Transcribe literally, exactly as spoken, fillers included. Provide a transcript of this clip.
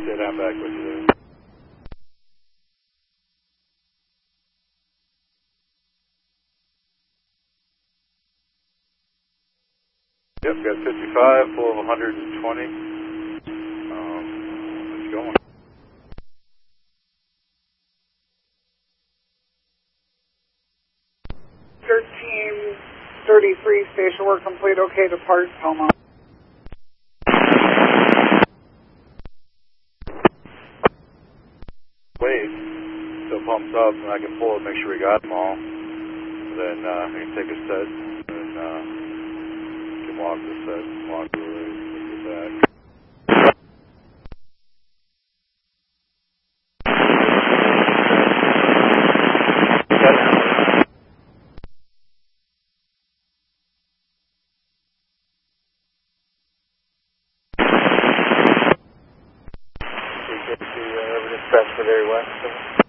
Sit down back with you there. Yep, got fifty-five, full of one hundred twenty. Um, let's go. thirteen thirty-three, station work complete, okay, depart, Toma. Wait, so pumps up, and I can pull it, make sure we got them all. Then uh, I can take a set, and uh, can walk the set, walk the way, take it back. Appreciate the uh, evidence, Bradford Area West.